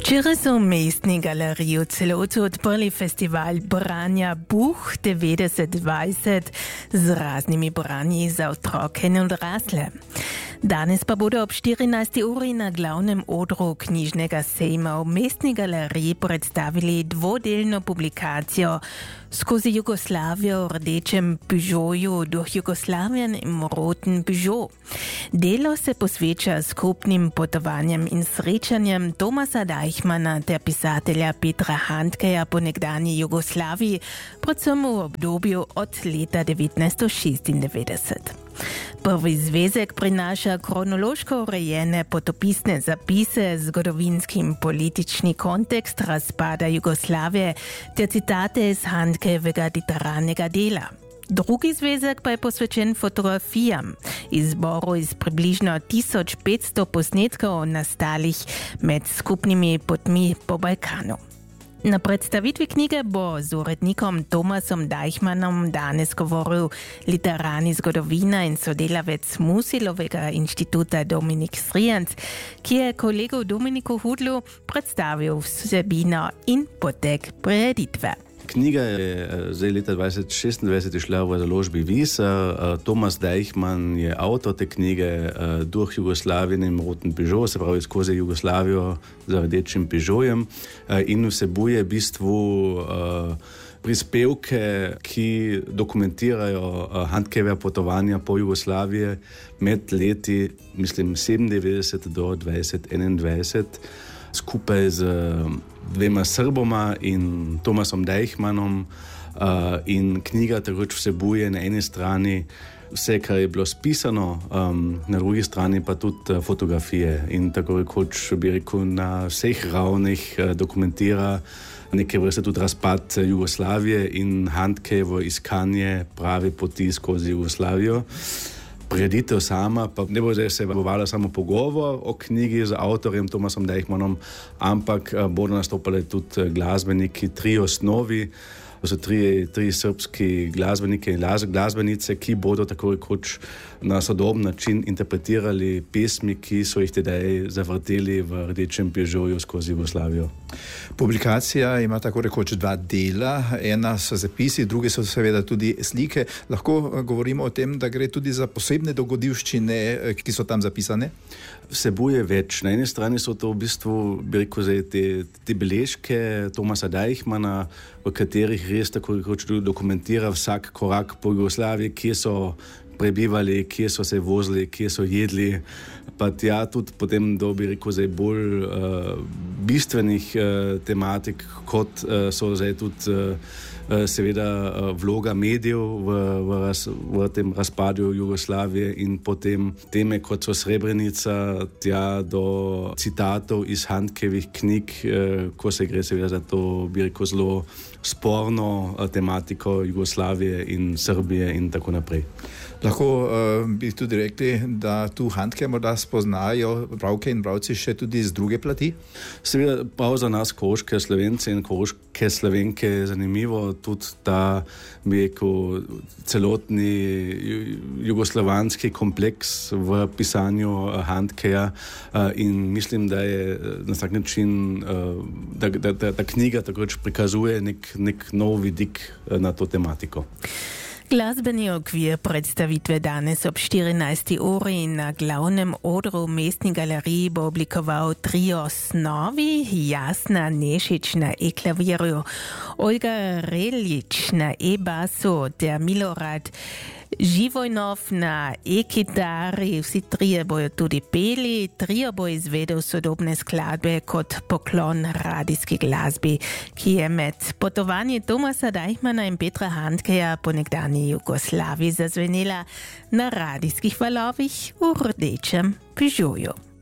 Včeraj so v mestni galeriji v celoti odprli festival branja Buh 9020 z raznimi branji za otroke in odrasle. Danes pa bodo ob 14. uri na glavnem odru knjižnega sejma v mestni galeriji predstavili dvodelno publikacijo Skozi Jugoslavijo v rdečem Peugeotu durch Jugoslavien im roten Peugeot. Delo se posveča skupnim potovanjem in srečanjem Tomasa Deichmanna ter pisatelja Petra Handkeja po nekdanji Jugoslaviji, predvsem v obdobju od leta 1996. Prvi zvezek prinaša kronološko urejene potopisne zapise, zgodovinski in politični kontekst razpada Jugoslavije ter citate iz Handkejevega literarnega dela. Drugi zvezek pa je posvečen fotografijam, izboru iz približno 1500 posnetkov nastalih med skupnimi potmi po Balkanu. Na predstavitvi knjige bo z urednikom Tomasom Deichmannom danes govoril literarni zgodovina in sodelavec Musilovega inštituta Dominik Srijanc, ki je kolegu Dominiku Hudlu predstavil vsebino in potek prireditve. Knjiga je zdaj leta 2026 šla v založbi Visa. Tomas Deichmann je avtor te knjige Durch Jugoslavien im roten Peugeot, se pravi skozi Jugoslavijo z rdečim Peugeotem, in vsebuje v bistvu prispevke, ki dokumentirajo Handkejeva potovanja po Jugoslaviji med leti, mislim, 97 do 2021, skupaj z dvema Srboma in Tomasom Deichmannom, in knjiga tako vsebuje na eni strani vse, kar je bilo spisano, na drugi strani pa tudi fotografije in tako rekoč bi rekel na vseh ravnih dokumentira neke vrste tudi razpad Jugoslavije in Handkejevo iskanje prave poti skozi Jugoslavijo. Prireditev sama pa ne bo zdaj se vrvala samo pogovor o knjigi z avtorjem Tomasom Deichmannom, ampak bodo nastopali tudi glasbeniki, tri osnovi, to so tri srpski glasbenike in glasbenice, ki bodo tako rekoč na sodoben način interpretirali pesmi, ki so jih tedaj zavrteli v rdečem Peugeotu skozi Jugoslavijo. Publikacija ima tako rekoč dva dela, ena so zapisi, druge so seveda tudi slike. Lahko govorimo o tem, da gre tudi za posebne dogodivščine, ki so tam zapisane? Vsebuje več. Na eni strani so to v bistvu, bi rekel, te beležke Tomasa Deichmanna, v katerih res tako rekoč dokumentira vsak korak po Jugoslaviji, kje so prebivali, kje so se vozili, kje so jedli, pa tja tudi potem bi rekel zdaj bolj bistvenih tematik, kot so zdaj tudi seveda vloga medijev v tem razpadu Jugoslavije in potem teme, kot so Srebrenica, tja do citatov iz Handkejevih knjig, ko se gre seveda za to, bi rekel, zelo sporno tematiko Jugoslavije in Srbije in tako naprej. Lahko bi tudi rekli, da tu Handkeja morda spoznajo bralke in bralci še tudi z druge plati? Seveda prav za nas koroške Slovence in koroške Slovenke je zanimivo tudi ta, bi rekel, celotni jugoslovanski kompleks v pisanju Handkeja, in mislim, da je na tak način, da ta knjiga tako prikazuje nek nov vidik na to tematiko. Glasbeni okvir predstavitve danes ob 14. uri na glavnem odru v mestni galeriji bo oblikoval tri osnovi: Jasna Nešič na e-klavirju, Olga Reljič na e-basu ter Milorad Živojnov na e-kitari. Vsi trije bojo tudi peli, trio bo izvedel sodobne skladbe kot poklon radijski glasbi, ki je med potovanji Tomasa Deichmanna in Petra Handkeja po nekdanji Jugoslaviji zazvenela na radijskih valovih v rdečem Peugeotu.